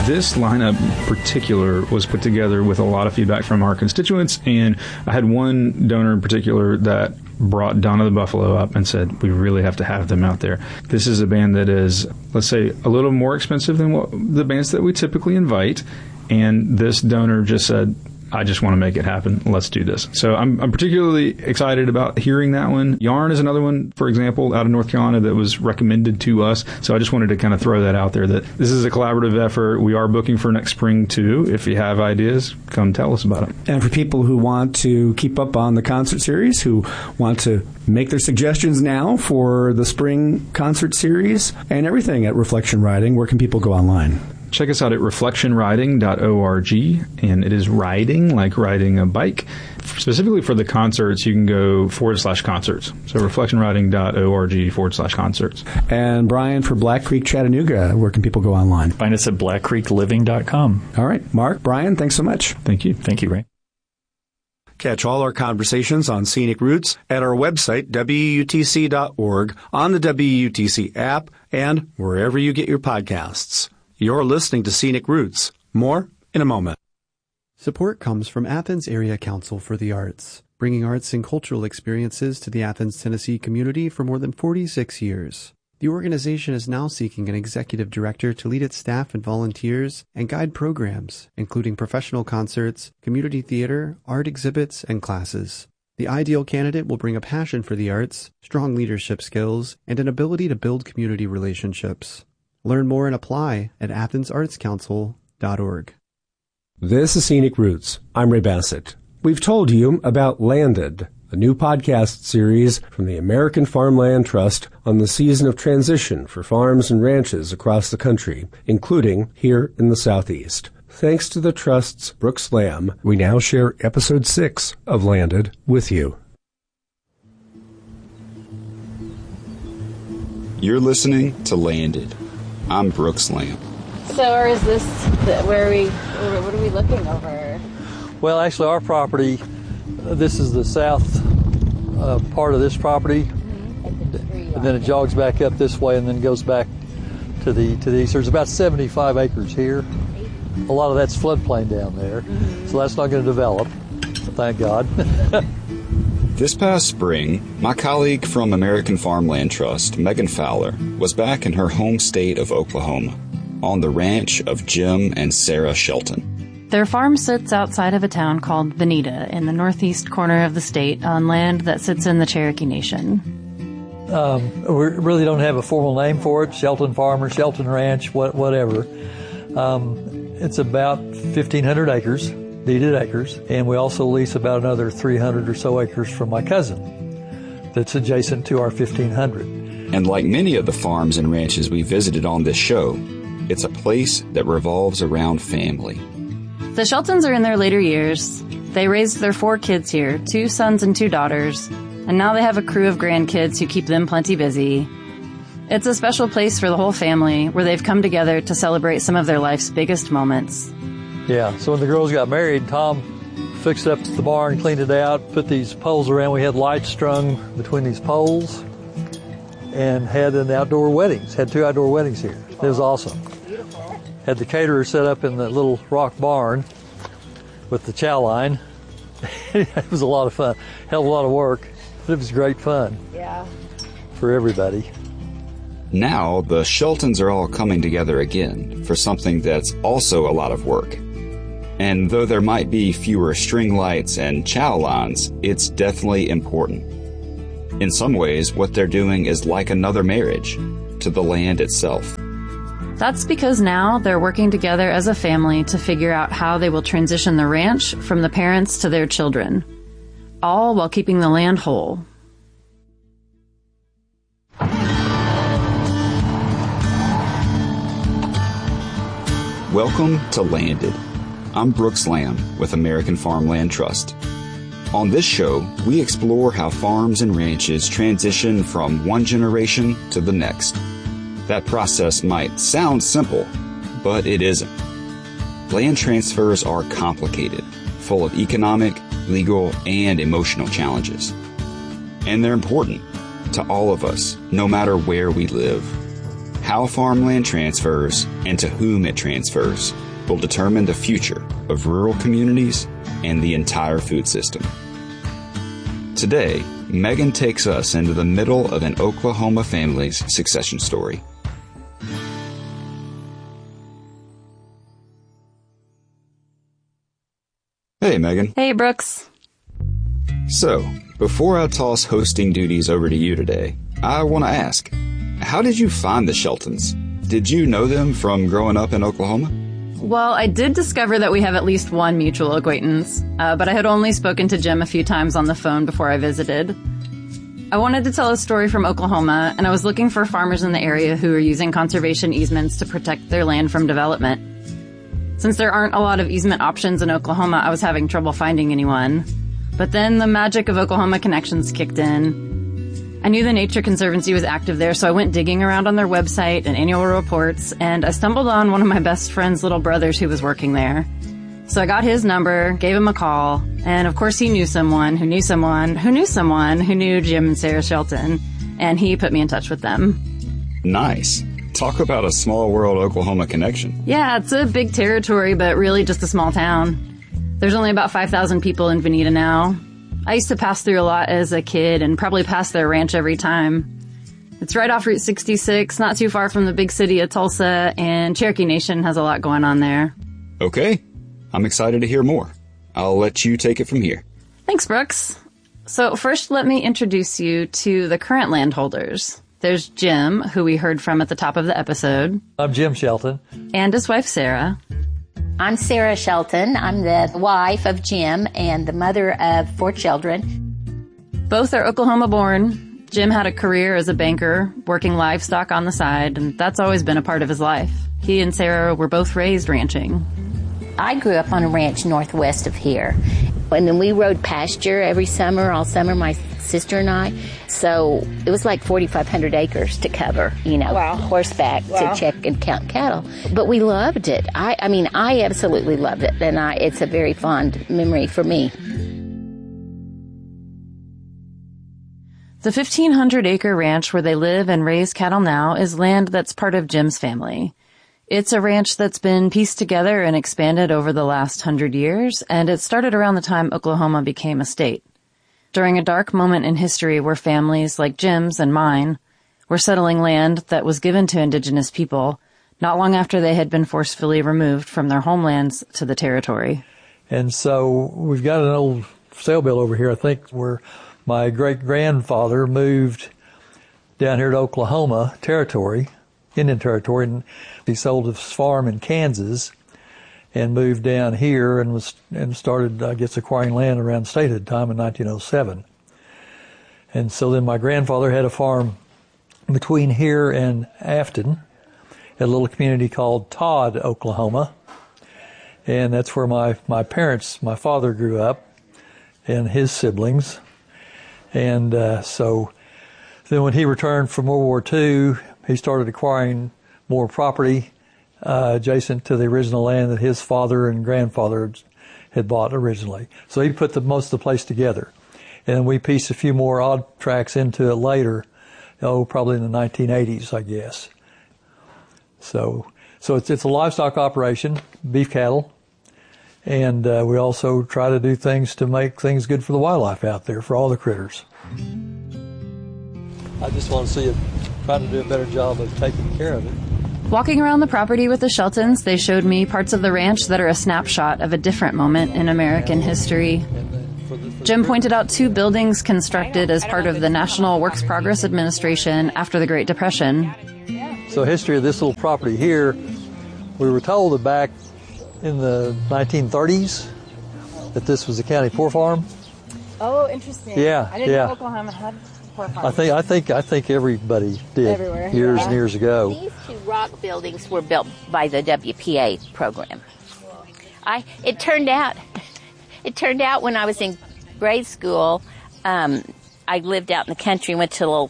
This lineup in particular was put together with a lot of feedback from our constituents, and I had one donor in particular that brought Donna the Buffalo up and said, we really have to have them out there. This is a band that is, let's say, a little more expensive than what the bands that we typically invite, and this donor just said, I just want to make it happen. Let's do this. So I'm particularly excited about hearing that one. Yarn is another one, for example, out of North Carolina that was recommended to us. So I just wanted to kind of throw that out there that this is a collaborative effort. We are booking for next spring, too. If you have ideas, come tell us about it. And for people who want to keep up on the concert series, who want to make their suggestions now for the spring concert series and everything at Reflection Riding, where can people go online? Check us out at reflectionriding.org, and it is riding, like riding a bike. Specifically for the concerts, you can go /concerts. So reflectionriding.org/concerts. And Brian, for Black Creek Chattanooga, where can people go online? Find us at blackcreekliving.com. All right. Mark, Brian, thanks so much. Thank you. Thank you, Ray. Catch all our conversations on Scenic Roots at our website, WUTC.org, on the WUTC app, and wherever you get your podcasts. You're listening to Scenic Roots. More in a moment. Support comes from Athens Area Council for the Arts, bringing arts and cultural experiences to the Athens, Tennessee community for more than 46 years. The organization is now seeking an executive director to lead its staff and volunteers and guide programs, including professional concerts, community theater, art exhibits, and classes. The ideal candidate will bring a passion for the arts, strong leadership skills, and an ability to build community relationships. Learn more and apply at athensartscouncil.org. This is Scenic Roots. I'm Ray Bassett. We've told you about Landed, a new podcast series from the American Farmland Trust on the season of transition for farms and ranches across the country, including here in the Southeast. Thanks to the Trust's Brooks Lamb, we now share Episode 6 of Landed with you. You're listening to Landed. I'm Brooks Lamb. So, or is this what are we looking over? Well, actually, our property, this is the south part of this property, and then it jogs back up this way and then goes back to the east. There's about 75 acres here. A lot of that's floodplain down there, so that's not going to develop, thank God. This past spring, my colleague from American Farmland Trust, Megan Fowler, was back in her home state of Oklahoma, on the ranch of Jim and Sarah Shelton. Their farm sits outside of a town called Veneta in the northeast corner of the state on land that sits in the Cherokee Nation. We really don't have a formal name for it, Shelton Farm or Shelton Ranch, whatever. It's about 1,500 acres. Deeded acres, and we also lease about another 300 or so acres from my cousin that's adjacent to our 1,500. And like many of the farms and ranches we visited on this show, it's a place that revolves around family. The Sheltons are in their later years. They raised their 4 kids here, 2 sons and 2 daughters, and now they have a crew of grandkids who keep them plenty busy. It's a special place for the whole family where they've come together to celebrate some of their life's biggest moments. Yeah, so when the girls got married, Tom fixed up the barn, cleaned it out, put these poles around. We had lights strung between these poles and had an outdoor weddings, had 2 outdoor weddings here. It was awesome. Had the caterer set up in the little rock barn with the chow line. It was a lot of fun, hell of a lot of work, but it was great fun. Yeah. For everybody. Now, the Sheltons are all coming together again for something that's also a lot of work. And though there might be fewer string lights and chow lines, it's definitely important. In some ways, what they're doing is like another marriage to the land itself. That's because now they're working together as a family to figure out how they will transition the ranch from the parents to their children, all while keeping the land whole. Welcome to Landed. I'm Brooks Lamb with American Farmland Trust. On this show, we explore how farms and ranches transition from one generation to the next. That process might sound simple, but it isn't. Land transfers are complicated, full of economic, legal, and emotional challenges. And they're important to all of us, no matter where we live. how farmland transfers and to whom it transfers will determine the future of rural communities and the entire food system. Today, Megan takes us into the middle of an Oklahoma family's succession story. Hey, Megan. Hey, Brooks. So, before I toss hosting duties over to you today, I want to ask, how did you find the Sheltons? Did you know them from growing up in Oklahoma? Well, I did discover that we have at least one mutual acquaintance, but I had only spoken to Jim a few times on the phone before I visited. I wanted to tell a story from Oklahoma, and I was looking for farmers in the area who are using conservation easements to protect their land from development. Since there aren't a lot of easement options in Oklahoma, I was having trouble finding anyone. But then the magic of Oklahoma Connections kicked in. I knew the Nature Conservancy was active there, so I went digging around on their website and annual reports, and I stumbled on one of my best friend's little brothers who was working there. So I got his number, gave him a call, and of course he knew someone who knew someone who knew someone who knew Jim and Sarah Shelton, and he put me in touch with them. Nice. Talk about a small world Oklahoma connection. Yeah, it's a big territory, but really just a small town. There's only about 5,000 people in Veneta now. I used to pass through a lot as a kid and probably pass their ranch every time. It's right off Route 66, not too far from the big city of Tulsa, and Cherokee Nation has a lot going on there. Okay. I'm excited to hear more. I'll let you take it from here. Thanks, Brooks. So first, let me introduce you to the current landholders. There's Jim, who we heard from at the top of the episode. I'm Jim Shelton. And his wife, Sarah. I'm Sarah Shelton. I'm the wife of Jim and the mother of 4 children. Both are Oklahoma born. Jim had a career as a banker, working livestock on the side, and that's always been a part of his life. He and Sarah were both raised ranching. I grew up on a ranch northwest of here. And then we rode pasture every summer, all summer, my sister and I. So it was like 4,500 acres to cover, Wow. horseback Wow. to check and count cattle. But we loved it. I absolutely loved it. And it's a very fond memory for me. The 1,500-acre ranch where they live and raise cattle now is land that's part of Jim's family. It's a ranch that's been pieced together and expanded over the last 100 years, and it started around the time Oklahoma became a state. During a dark moment in history where families like Jim's and mine were settling land that was given to indigenous people not long after they had been forcefully removed from their homelands to the territory. And so we've got an old sale bill over here, I think, where my great-grandfather moved down here to Oklahoma Territory, Indian Territory, and he sold his farm in Kansas and moved down here and started, I guess, acquiring land around statehood time in 1907. And so then my grandfather had a farm between here and Afton, a little community called Todd, Oklahoma. And that's where my father grew up and his siblings. And so then when he returned from World War II, he started acquiring more property adjacent to the original land that his father and grandfather had bought originally. So he put most of the place together. And we pieced a few more odd tracks into it later, probably in the 1980s, I guess. So it's a livestock operation, beef cattle, and we also try to do things to make things good for the wildlife out there, for all the critters. I just want to see it trying to do a better job of taking care of it. Walking around the property with the Sheltons, they showed me parts of the ranch that are a snapshot of a different moment in American history. Jim pointed out 2 buildings constructed as part of the National Works Progress Administration after the Great Depression. So history of this little property here, we were told that back in the 1930s that this was a county poor farm. Oh, interesting. Yeah, I didn't know Oklahoma had poor farms. I think everybody did. Everywhere. Years and years ago. These 2 rock buildings were built by the WPA program. It turned out when I was in grade school, I lived out in the country, went to a little